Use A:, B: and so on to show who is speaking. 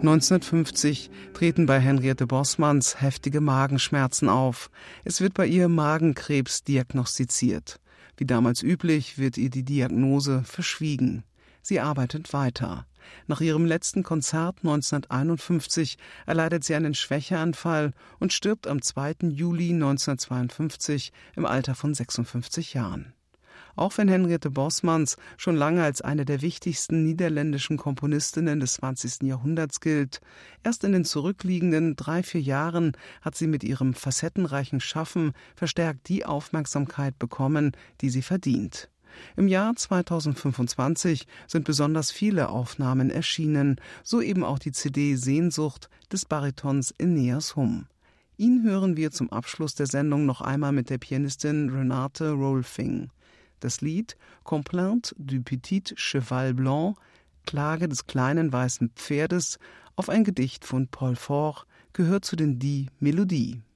A: 1950 treten bei Henriette Bosmans heftige Magenschmerzen auf. Es wird bei ihr Magenkrebs diagnostiziert. Wie damals üblich wird ihr die Diagnose verschwiegen. Sie arbeitet weiter. Nach ihrem letzten Konzert 1951 erleidet sie einen Schwächeanfall und stirbt am 2. Juli 1952 im Alter von 56 Jahren. Auch wenn Henriette Bosmans schon lange als eine der wichtigsten niederländischen Komponistinnen des 20. Jahrhunderts gilt, erst in den zurückliegenden 3-4 Jahren hat sie mit ihrem facettenreichen Schaffen verstärkt die Aufmerksamkeit bekommen, die sie verdient. Im Jahr 2025 sind besonders viele Aufnahmen erschienen, so eben auch die CD Sehnsucht des Baritons Eneas Hum. Ihn hören wir zum Abschluss der Sendung noch einmal mit der Pianistin Renate Rolfing. Das Lied Complainte du petit cheval blanc, Klage des kleinen weißen Pferdes, auf ein Gedicht von Paul Faure, gehört zu den Die Melodie.